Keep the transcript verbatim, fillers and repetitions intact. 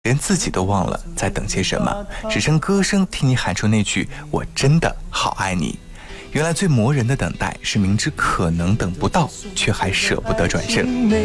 连自己都忘了在等些什么，只剩歌声替你喊出那句我真的好爱你。原来最磨人的等待是明知可能等不到，却还舍不得转身。